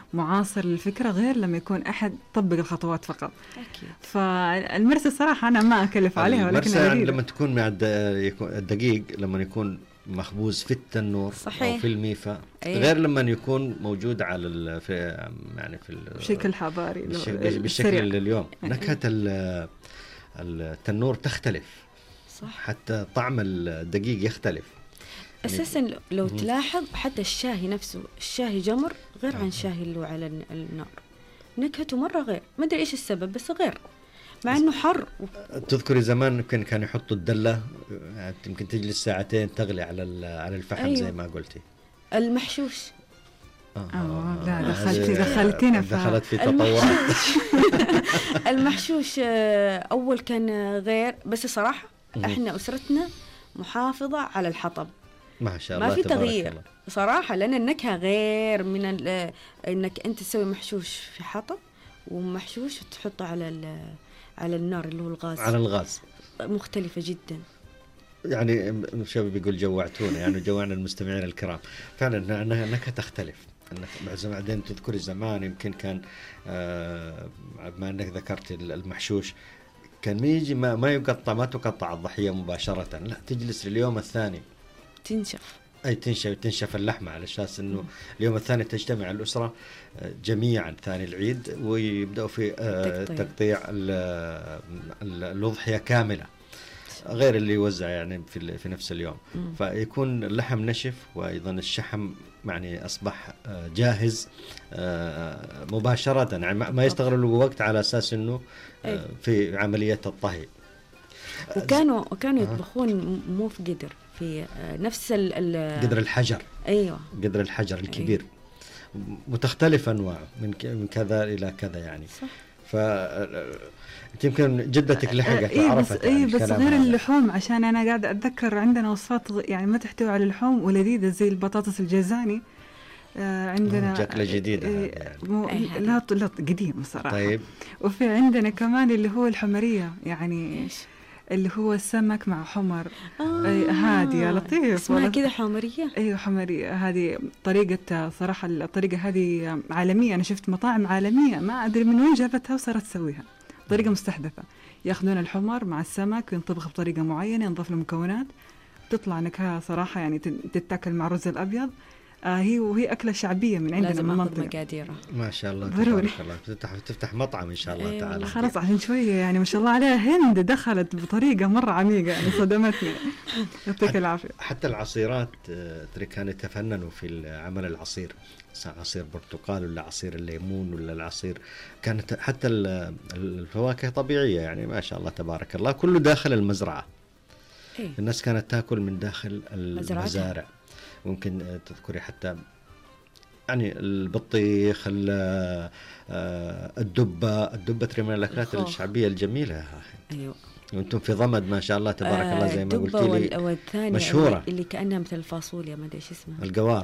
معاصر للفكرة غير لما يكون أحد طبق الخطوات فقط. أكيد. فالمرسى صراحة أنا ما أكلف عليها، ولكن يعني لما تكون مع الدقيق لما يكون مخبوز في التنور صحيح. أو في الميفا، أيه. غير لما يكون موجود على يعني في بشكل حضاري بالشكل اليوم. نكهة التنور تختلف، صح. حتى طعم الدقيق يختلف أساسا. لو تلاحظ حتى الشاهي نفسه، الشاهي جمر غير عن الشاهي اللي على النار، نكهته مرة غير، ما أدري إيش السبب بس غير، مع إنه حر. تذكري زمان كانوا يحطوا الدلة، يمكن تجلس ساعتين تغلي على الفحم. أيوة. زي ما قلتي المحشوش. لا دخلت في تطورات. المحشوش أول كان غير، بس صراحة إحنا أسرتنا محافظة على الحطب، ما شاء الله، ما في تغيير صراحة، لأن النكهة غير من إنك أنت تسوي محشوش في حطب ومحشوش وتحطه على النار اللي هو الغاز، على الغاز، مختلفة جدا. يعني شباب بيقول جوعتونا، يعني جوعنا المستمعين الكرام. فعلا النكهة تختلف. بعدين تذكري زمان يمكن كان ما أنك ذكرت المحشوش، كان يجي ما يقطع، ما تقطع الضحية مباشرة، لا تجلس اليوم الثاني تنشف اللحمة، على أساس إنه اليوم الثاني تجتمع الأسرة جميعا ثاني العيد ويبدأوا في تقطيع الأضحية كاملة، غير اللي يوزع يعني في نفس اليوم. فيكون اللحم نشف، وأيضا الشحم يعني أصبح جاهز مباشرة، يعني ما يستغرقوا وقت على أساس إنه في عملية الطهي. وكانوا يطبخون مو في قدر، في نفس قدر الحجر. أيوة، قدر الحجر الكبير. أيوة. متختلف أنواعه من كذا إلى كذا يعني. صح. يمكن جدتك لحقت وعرفت. بس غير اللحوم، عشان أنا قاعدة أتذكر عندنا وصفات يعني ما تحتوي على اللحوم ولذيذة زي البطاطس الجزاني. عندنا شكله جديد يعني لا قديم صراحة. طيب. وفي عندنا كمان اللي هو الحمرية، يعني اللي هو السمك مع حمر. هذه يا لطيف اسمها كذا حمرية. ايوه حمرية. هذه طريقة صراحة، الطريقة هذه عالمية، أنا شفت مطاعم عالمية ما أدري من وين جابتها وصارت تسويها، طريقة مستحدثة. يأخذون الحمر مع السمك وينطبخ بطريقة معينة، ينضاف له مكونات، تطلع نكهة صراحة يعني تتاكل مع الرز الأبيض. وهي أكلة شعبية من عندنا من المنطقة. مقاديرها ما شاء الله تبارك الله. تفتح مطعم إن شاء الله. أيوة. تعالى خلاص عشان شوية يعني ما شاء الله عليها هند دخلت بطريقة مرة عميقة، يعني صدمتني. يعطيك العافية. حتى العصيرات كانوا يتفننوا في عمل العصير، عصير برتقال ولا عصير الليمون ولا العصير، كانت حتى الفواكه طبيعية، يعني ما شاء الله تبارك الله، كله داخل المزرعة. الناس كانت تأكل من داخل المزارع. ممكن تذكري حتى يعني البطيخ، الدبة ترى من الأكلات الشعبية الجميلة. أيوة. وانتم في ضمد ما شاء الله تبارك الله زي ما قلت لي والثانية مشهورة اللي كأنها مثل الفاصوليا، ما ادري ايش اسمها، القوار.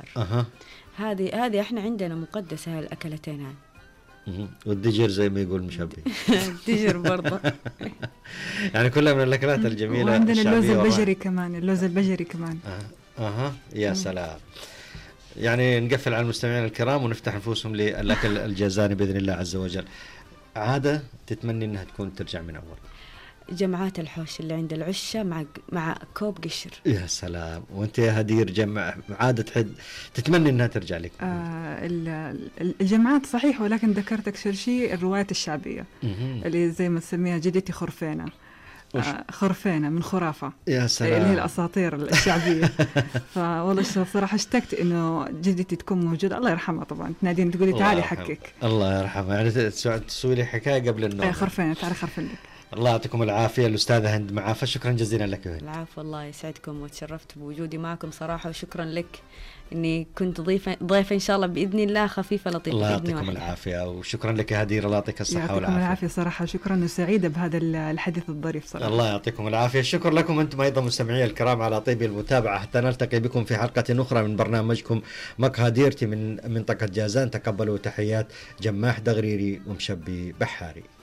هذه احنا عندنا مقدسة هالأكلتين هاي. والدجر زي ما يقول مشبي. الدجر برضه. يعني كلها من الأكلات الجميلة. وعندنا اللوز البجري كمان، اللوز البجري كمان. يا سلام. يعني نقفل على المستمعين الكرام ونفتح نفوسهم للأكل الجازاني بإذن الله عز وجل. عادة تتمني أنها تكون ترجع من أول؟ جمعات الحوش اللي عند العشة مع كوب قشر. يا سلام. وانت يا هدير جمع عادة تتمني انها ترجع لك؟ الجمعات صحيح، ولكن ذكرت اكثر شيء الروايات الشعبية اللي زي ما تسميها جدتي خرفانة. خرفانة من خرافة. يا سلام. اللي هي الأساطير الشعبية. فوالله صراحة اشتقت إنه جدتي تكون موجودة، الله يرحمها طبعا، تناديني تقولي تعالي حكك. الله يرحمها، يعني تسوي لي حكاية قبل النوم. خرفانة، تعالي خرفن لك. الله يعطيكم العافية الأستاذة هند معافى، شكرا جزيلا لك. العفو، الله يسعدكم، وتشرفت بوجودي معكم صراحة، وشكرا لك إني كنت ضيفة إن شاء الله بإذن الله خفيفة لطيفة. الله يعطيكم العافية، وشكرا لك يا هدير، الله يعطيك الصحة والعافية. يعطيكم العافية صراحة، شكرا وسعيدة بهذا الحديث الظريف صراحة. الله يعطيكم العافية. شكرا لكم أنتم أيضا مستمعي الكرام على طيب المتابعة، حتى نلتقي بكم في حلقة أخرى من برنامجكم مقهى ديرتي من منطقة جازان. تقبلوا تحيات جماح دغريري ومشبي بحاري.